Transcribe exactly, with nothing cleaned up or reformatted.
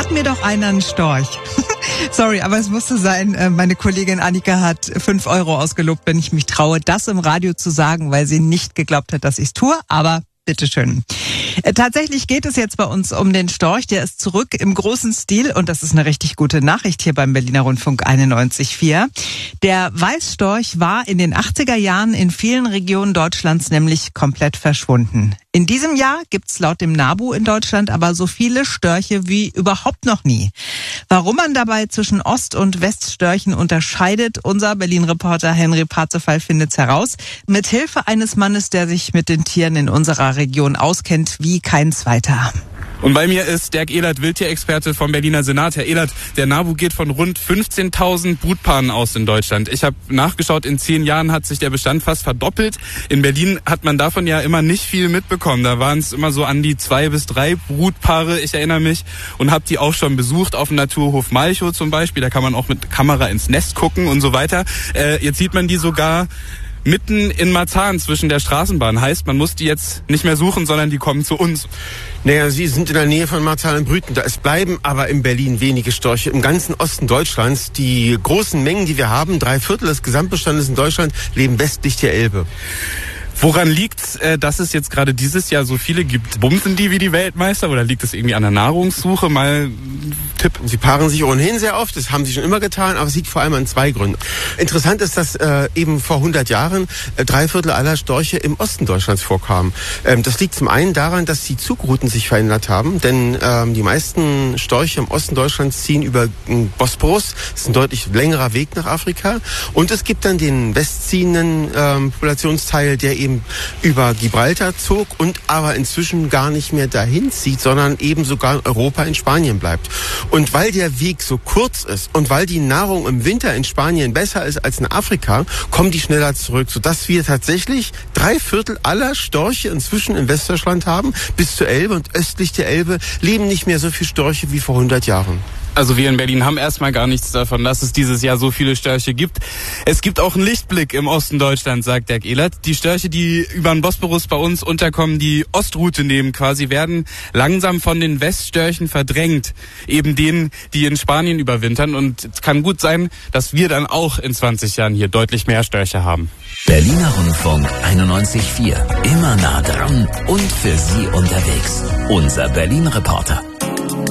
Rat mir doch einer einen Storch. Sorry, aber es musste sein. Meine Kollegin Annika hat fünf Euro ausgelobt, wenn ich mich traue, das im Radio zu sagen, weil sie nicht geglaubt hat, dass ich es tue. Aber bitteschön. Tatsächlich geht es jetzt bei uns um den Storch. Der ist zurück im großen Stil und das ist eine richtig gute Nachricht hier beim Berliner Rundfunk einundneunzig Komma vier. Der Weißstorch war in den achtziger Jahren in vielen Regionen Deutschlands nämlich komplett verschwunden. In diesem Jahr gibt's laut dem NABU in Deutschland aber so viele Störche wie überhaupt noch nie. Warum man dabei zwischen Ost- und Weststörchen unterscheidet, unser Berlin-Reporter Henry Parzefall findet's heraus, mit Hilfe eines Mannes, der sich mit den Tieren in unserer Region auskennt wie kein zweiter. Und bei mir ist Dirk Ehlert, Wildtierexperte vom Berliner Senat. Herr Ehlert, der NABU geht von rund fünfzehntausend Brutpaaren aus in Deutschland. Ich habe nachgeschaut, in zehn Jahren hat sich der Bestand fast verdoppelt. In Berlin hat man davon ja immer nicht viel mitbekommen. Da waren es immer so an die zwei bis drei Brutpaare, ich erinnere mich, und habe die auch schon besucht auf dem Naturhof Malchow zum Beispiel. Da kann man auch mit Kamera ins Nest gucken und so weiter. Äh, jetzt sieht man die sogar mitten in Marzahn zwischen der Straßenbahn. Heißt, man muss die jetzt nicht mehr suchen, sondern die kommen zu uns. Naja, sie sind in der Nähe von Marzahn und Brüten. Es bleiben aber in Berlin wenige Störche. Im ganzen Osten Deutschlands, die großen Mengen, die wir haben, drei Viertel des Gesamtbestandes in Deutschland, leben westlich der Elbe. Woran liegt's, äh, dass es jetzt gerade dieses Jahr so viele gibt? Bumsen die wie die Weltmeister oder liegt es irgendwie an der Nahrungssuche? Mal Tipp. Sie paaren sich ohnehin sehr oft, das haben sie schon immer getan, aber es liegt vor allem an zwei Gründen. Interessant ist, dass äh, eben vor hundert Jahren äh, drei Viertel aller Störche im Osten Deutschlands vorkamen. Ähm, das liegt zum einen daran, dass die Zugrouten sich verändert haben, denn ähm, die meisten Störche im Osten Deutschlands ziehen über den Bosporus. Das ist ein deutlich längerer Weg nach Afrika. Und es gibt dann den westziehenden ähm, Populationsteil, der eben über Gibraltar zog und aber inzwischen gar nicht mehr dahin zieht, sondern eben sogar in Europa, in Spanien bleibt. Und weil der Weg so kurz ist und weil die Nahrung im Winter in Spanien besser ist als in Afrika, kommen die schneller zurück, sodass wir tatsächlich drei Viertel aller Störche inzwischen in Westdeutschland haben, bis zur Elbe, und östlich der Elbe leben nicht mehr so viele Störche wie vor hundert Jahren. Also wir in Berlin haben erstmal gar nichts davon, dass es dieses Jahr so viele Störche gibt. Es gibt auch einen Lichtblick im Osten Deutschlands, sagt Dirk Ehlert. Die Störche, die über den Bosporus bei uns unterkommen, die Ostroute nehmen quasi, werden langsam von den Weststörchen verdrängt. Eben denen, die in Spanien überwintern. Und es kann gut sein, dass wir dann auch in zwanzig Jahren hier deutlich mehr Störche haben. Berliner Rundfunk einundneunzig Komma vier. Immer nah dran und für Sie unterwegs. Unser Berlin-Reporter.